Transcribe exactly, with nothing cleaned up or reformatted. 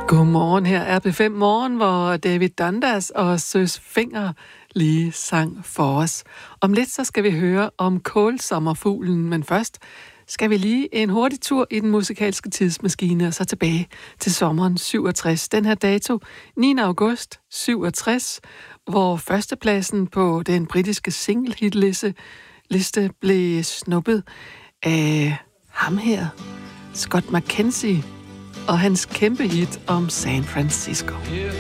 Godmorgen, her er P fem Morgen, hvor David Dundas og Søs Fenger lige sang for os. Om lidt så skal vi høre om kålsommerfuglen, men først skal vi lige en hurtig tur i den musikalske tidsmaskine og så tilbage til sommeren syvogtres. Den her dato, niende august syvogtres, hvor førstepladsen på den britiske single-hitliste liste blev snuppet af ham her, Scott McKenzie, og hans kæmpe hit om San Francisco.